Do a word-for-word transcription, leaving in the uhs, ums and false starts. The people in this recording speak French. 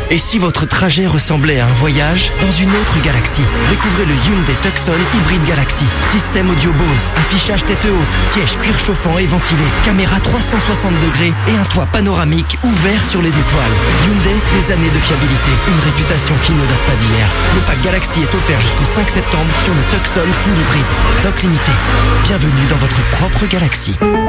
Et si votre trajet ressemblait à un voyage dans une autre galaxie? Découvrez le Hyundai Tucson Hybrid Galaxy. Système audio Bose, affichage tête haute, siège cuir chauffant et ventilé, caméra trois cent soixante degrés et un toit panoramique ouvert sur les étoiles. Hyundai, des années de fiabilité, une réputation qui ne date pas d'hier. Le pack Galaxy est offert jusqu'au cinq septembre sur le Tucson Full Hybrid. Stock limité. Bienvenue dans votre propre galaxie.